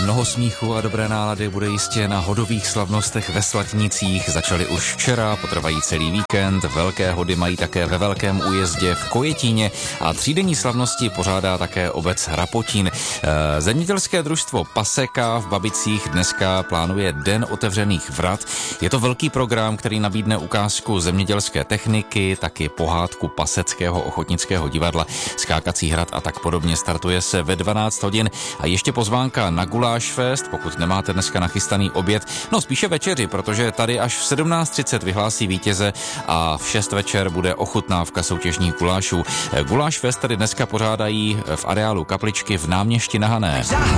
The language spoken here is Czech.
Mnoho smíchu a dobré nálady bude jistě na hodových slavnostech ve Slatnicích. Začaly už včera, potrvají celý víkend. Velké hody mají také ve Velkém Újezdě v Kojetíně a třídenní slavnosti pořádá také obec Rapotín. Zemědělské družstvo Paseka v Babicích dneska plánuje Den otevřených vrat. Je to velký program, který nabídne ukázku zemědělské techniky, taky pohádku Paseckého ochotnického divadla, skákací hrad a tak podobně. Startuje se ve 12 hodin a ještě pozvánka na Guláš Fest, pokud nemáte dneska nachystaný oběd, no spíše večeři, protože tady až v 17:30 vyhlásí vítěze a v 6 večer bude ochutnávka soutěžních gulášů. Guláš Fest tady dneska pořádají v areálu kapličky v Náměšti na Hané.